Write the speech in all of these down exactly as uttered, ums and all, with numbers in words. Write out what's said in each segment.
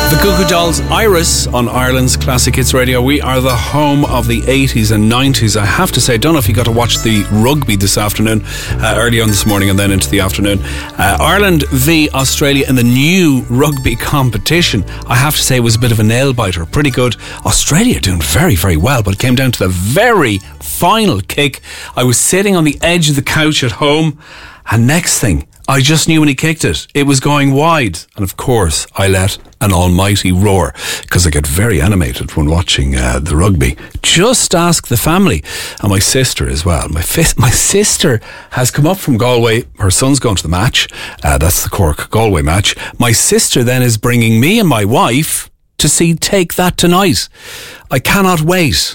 The Goo Goo Dolls, Iris on Ireland's Classic Hits Radio. We are the home of the eighties and nineties. I have to say, I don't know if you got to watch the rugby this afternoon, uh, early on this morning and then into the afternoon. Uh, Ireland v Australia in the new rugby competition. I have to say it was a bit of a nail biter. Pretty good. Australia doing very, very well, but it came down to the very final kick. I was sitting on the edge of the couch at home, and next thing, I just knew when he kicked it, it was going wide. And of course, I let an almighty roar because I get very animated when watching uh, the rugby. Just ask the family and my sister as well. My fi- my sister has come up from Galway. Her son's going to the match. Uh, that's the Cork-Galway match. My sister then is bringing me and my wife to see Take That tonight. I cannot wait.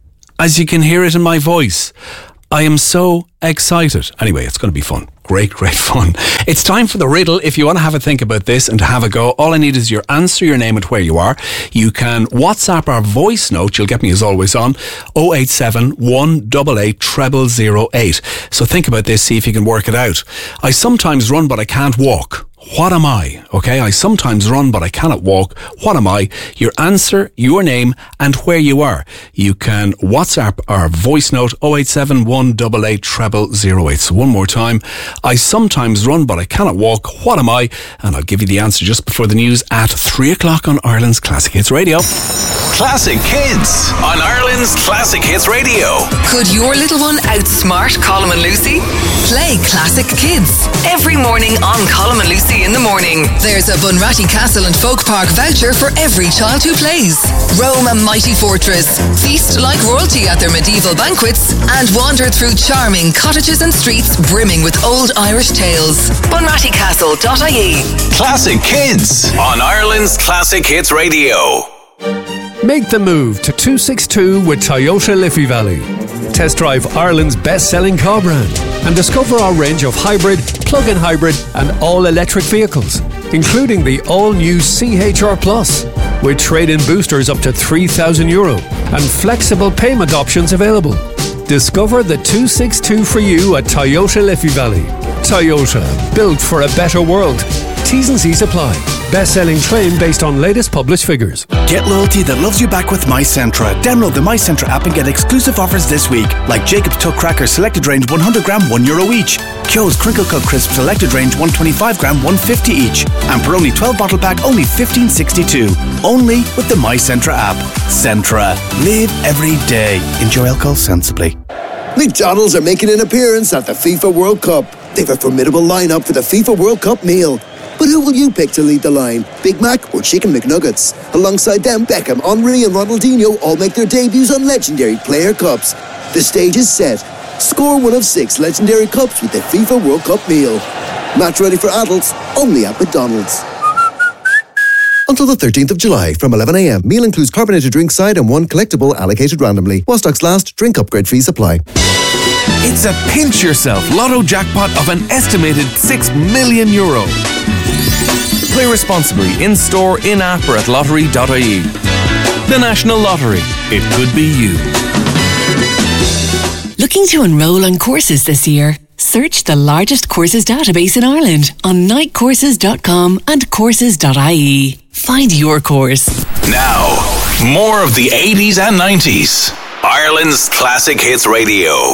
As you can hear it in my voice, I am so excited. Anyway, it's going to be fun. Great, great fun. It's time for the riddle. If you want to have a think about this and to have a go, all I need is your answer, your name and where you are. You can WhatsApp our voice note. You'll get me as always on oh eight seven, one eight eight, zero zero zero eight. So think about this, see if you can work it out. I sometimes run but I can't walk. What am I? Okay, I sometimes run but I cannot walk. What am I? Your answer, your name and where you are. You can WhatsApp our voice note oh eight seven, one eight eight, zero zero zero eight. So one more time. I sometimes run but I cannot walk. What am I? And I'll give you the answer just before the news at three o'clock on Ireland's Classic Hits Radio. Classic Kids on Ireland's Classic Hits Radio. Could your little one outsmart Colm and Lucy? Play Classic Kids every morning on Colm and Lucy in the morning. There's a Bunratty Castle and Folk Park voucher for every child who plays. Roam a mighty fortress, feast like royalty at their medieval banquets, and wander through charming cottages and streets brimming with old Irish tales. bunratty castle dot I E. Classic Kids on Ireland's Classic Hits Radio. Make the move to two sixty-two with Toyota Liffey Valley. Test drive Ireland's best-selling car brand and discover our range of hybrid, plug-in hybrid and all-electric vehicles, including the all-new C H R Plus, with trade-in boosters up to three thousand euro and flexible payment options available. Discover the two sixty-two for you at Toyota Liffey Valley. Toyota, built for a better world. T's and C's apply. Best-selling claim based on latest published figures. Get loyalty that loves you back with MyCentra. Download the MyCentra app and get exclusive offers this week, like Jacob's Tuck Crackers Selected Range one hundred gram, one euro each. Kyo's Crinkle Cut Crisp Selected Range one twenty-five gram, one fifty each. And Peroni twelve bottle pack, only fifteen sixty-two. Only with the MyCentra app. Centra. Live every day. Enjoy alcohol sensibly. McDonald's are making an appearance at the FIFA World Cup. They've a formidable lineup for the FIFA World Cup meal. But who will you pick to lead the line? Big Mac or Chicken McNuggets? Alongside them, Beckham, Henry and Ronaldinho all make their debuts on legendary player cups. The stage is set. Score one of six legendary cups with the FIFA World Cup meal. Match ready for adults, only at McDonald's. Until the thirteenth of July from eleven a.m. Meal includes carbonated drink side and one collectible allocated randomly. While stocks last, drink upgrade fees apply. It's a pinch yourself lotto jackpot of an estimated six million euro. Play responsibly in-store, in-app or at lottery dot I E. The National Lottery. It could be you. Looking to enrol on courses this year? Search the largest courses database in Ireland on night courses dot com and courses dot I E. Find your course. Now, more of the eighties and nineties. Ireland's Classic Hits Radio.